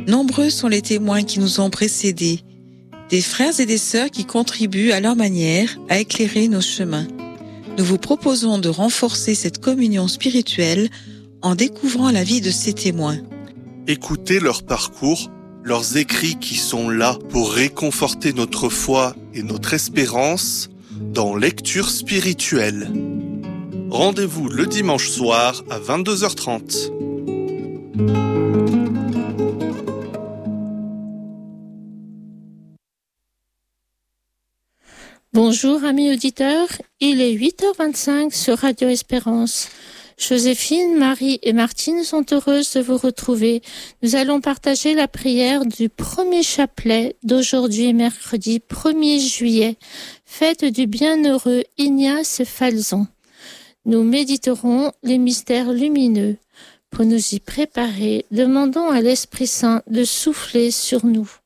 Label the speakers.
Speaker 1: Nombreux sont les témoins qui nous ont précédés, des frères et des sœurs qui contribuent à leur manière à éclairer nos chemins. Nous vous proposons de renforcer cette communion spirituelle en découvrant la vie de ces témoins.
Speaker 2: Écoutez leur parcours, leurs écrits qui sont là pour réconforter notre foi et notre espérance dans Lecture spirituelle. Rendez-vous le dimanche soir à 22h30.
Speaker 3: Bonjour amis auditeurs, il est 8h25 sur Radio Espérance. Joséphine, Marie et Martine sont heureuses de vous retrouver. Nous allons partager la prière du premier chapelet d'aujourd'hui, mercredi 1er juillet, fête du bienheureux Ignace Falzon. Nous méditerons les mystères lumineux. Pour nous y préparer, demandons à l'Esprit Saint de souffler sur nous.